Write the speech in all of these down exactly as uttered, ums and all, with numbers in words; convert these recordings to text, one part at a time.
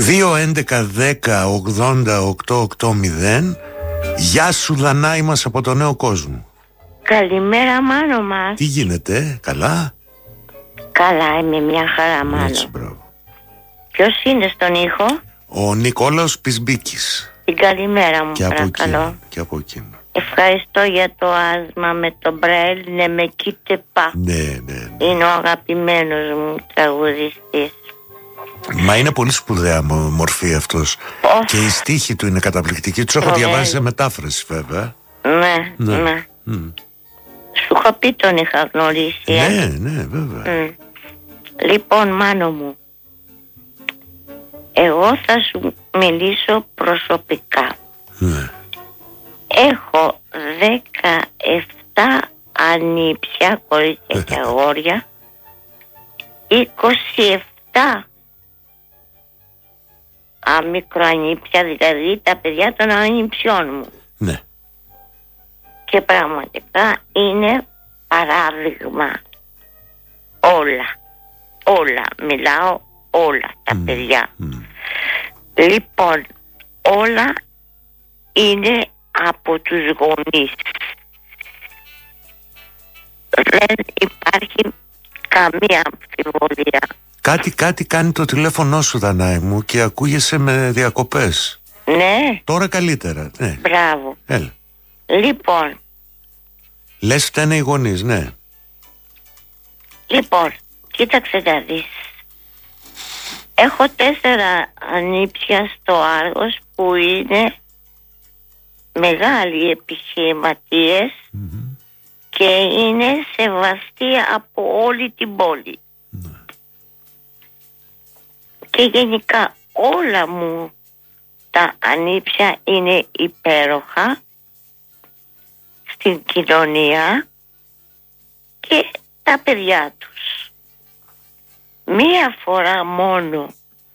δύο έντεκα δέκα ογδόντα οκτώ ογδόντα. Γεια σου Δανάη μας από το Νέο Κόσμο. Καλημέρα Μάνο μας. Τι γίνεται, καλά? Καλά, είμαι μια χαρά Μάνο. Έτσι, μπράβο. Ποιος είναι στον ήχο? Ο Νικόλαος Πισμπίκης. Την καλημέρα μου, και από παρακαλώ. εκείνο, και από εκείνο. Ευχαριστώ για το άσμα με τον Μπρέλ, ναι με κοίτε πά. Ναι, ναι, ναι. Είναι ο αγαπημένος μου τραγουδιστής. Μα είναι πολύ σπουδαία μορφή αυτός. Oh. Και η στίχη του είναι καταπληκτική. Τους έχω Oh, διαβάσει ναι. σε μετάφραση βέβαια. Ναι, ναι, ναι. Mm. Σου είχα πει τον είχα γνωρίσει. Ναι, ε? ναι, βέβαια. Mm. Λοιπόν Μάνο μου, εγώ θα σου μιλήσω προσωπικά. Ναι. Έχω δεκαεπτά ανήψια, κορίτσια και αγόρια, είκοσι επτά αμικροανήψια, δηλαδή τα παιδιά των ανήψιών μου. Ναι. Και πραγματικά είναι παράδειγμα όλα, όλα, μιλάω όλα τα mm. παιδιά. Mm. Λοιπόν, όλα είναι από τους γονείς. Δεν υπάρχει καμία αμφιβολία. Κάτι, κάτι κάνει το τηλέφωνο σου Δανάη μου και ακούγεσαι με διακοπές. Ναι. Τώρα καλύτερα, ναι. Μπράβο. Έλα. Λοιπόν. Λες φταίνε οι γονείς, ναι. Λοιπόν, κοίταξε να δεις. Έχω τέσσερα ανήψια στο Άργος που είναι μεγάλοι επιχειρηματίες mm-hmm. και είναι σεβαστοί από όλη την πόλη. Mm-hmm. Και γενικά όλα μου τα ανήψια είναι υπέροχα στην κοινωνία και τα παιδιά τους. Μία φορά μόνο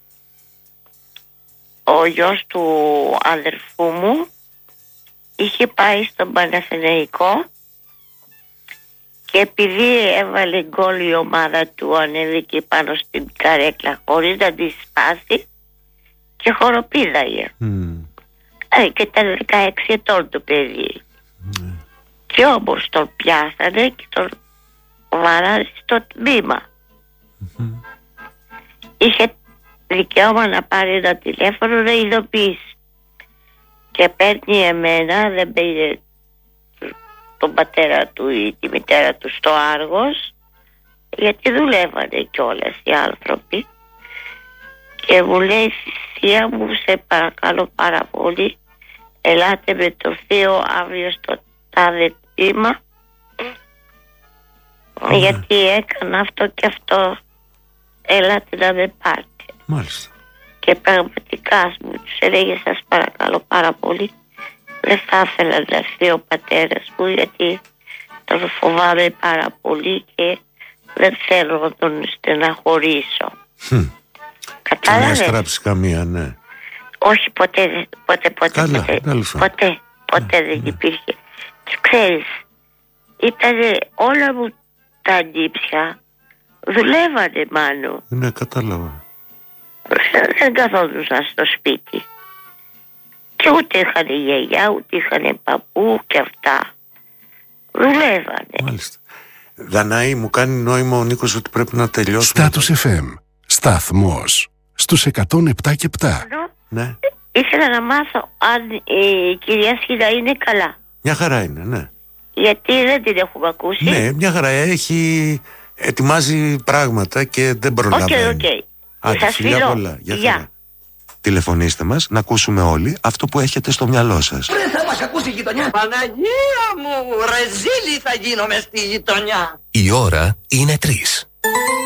ο γιος του αδερφού μου είχε πάει στον Παναθηναϊκό και επειδή έβαλε γκολ η ομάδα του, ανέβηκε πάνω στην καρέκλα χωρίς να τη σπάσει και χοροπήδαγε. Mm. Ε, και ήταν δεκαέξι ετών το παιδί. Mm. Και όμως τον πιάσανε και τον βαράνε στο τμήμα. Mm-hmm. Είχε δικαίωμα να πάρει ένα τηλέφωνο να ειδοποιήσει. Και παίρνει εμένα, δεν πήρε τον πατέρα του ή τη μητέρα του στο Άργος, γιατί δουλεύανε κιόλας οι άνθρωποι, και μου λέει, θεία μου, σε παρακαλώ πάρα πολύ, ελάτε με το θείο αύριο στο τάδε τμήμα, mm. γιατί έκανα αυτό και αυτό, ελάτε να με πάρτε. Μάλιστα. Και πραγματικά μου τους έλεγε, σας παρακαλώ πάρα πολύ, δεν θα ήθελα να έρθει ο πατέρας μου, γιατί τον φοβάμαι πάρα πολύ και δεν θέλω να τον στεναχωρήσω. Hm. Κατάλαβες? Δεν έστραψε καμία, ναι. Όχι, ποτέ, ποτέ, ποτέ, Καλά, ποτέ, ποτέ, ποτέ, ποτέ ναι, δεν ναι. υπήρχε. Και ξέρεις, ήτανε όλα μου τα αντίψια, δουλεύανε Μάνο. Ναι, κατάλαβα. Δεν καθόντουσαν στο σπίτι. Και ούτε είχαν γιαγιά, ούτε είχαν παππού και αυτά. Δουλεύανε. Μάλιστα. Δανάη, μου κάνει νόημα ο Νίκος ότι πρέπει να τελειώσουμε. Στάτους εφ εμ. Σταθμός. Στους εκατόν επτά και επτά. Ναι. Ήθελα να μάθω αν η κυρία Σχήδα είναι καλά. Μια χαρά είναι, ναι. Γιατί δεν την έχουμε ακούσει. Ναι, μια χαρά. Έχει... ετοιμάζει πράγματα και δεν προλαβαίνει. Οκ, οκ. Άντε, σας φιλιά πολλά. Γεια. Yeah. Τηλεφωνήστε μας να ακούσουμε όλοι αυτό που έχετε στο μυαλό σας. Δεν θα μας ακούσει η γειτονιά. Παναγία μου, ρεζίλη θα γίνω μες στη γειτονιά. Η ώρα είναι τρεις.